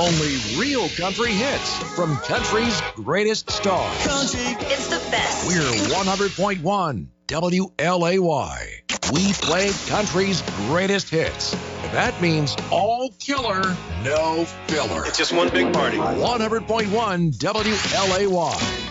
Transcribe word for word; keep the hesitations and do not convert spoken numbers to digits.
Only real country hits from country's greatest stars. Country. It's the best. We're one hundred point one W L A Y. We play country's greatest hits. That means all killer, no filler. It's just one big party. one hundred point one W L A Y.